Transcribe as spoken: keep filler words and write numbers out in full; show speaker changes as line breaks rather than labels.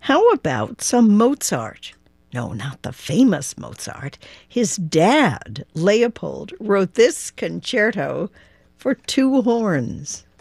How about some Mozart? No, not the famous Mozart. His dad, Leopold, wrote this concerto for two horns.